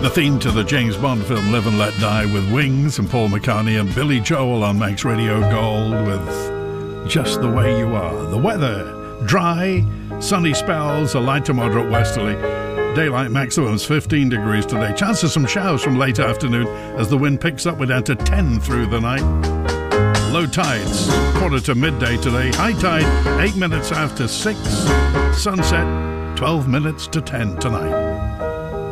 The theme to the James Bond film Live and Let Die with Wings and Paul McCartney, and Billy Joel on Max Radio Gold with Just the Way You Are. The weather, dry, sunny spells, a light to moderate westerly. Daylight maximums 15 degrees today. Chance of some showers from late afternoon as the wind picks up. We're down to 10 through the night. Low tides, quarter to midday today. High tide, 8 minutes after 6. Sunset, 12 minutes to 10 tonight.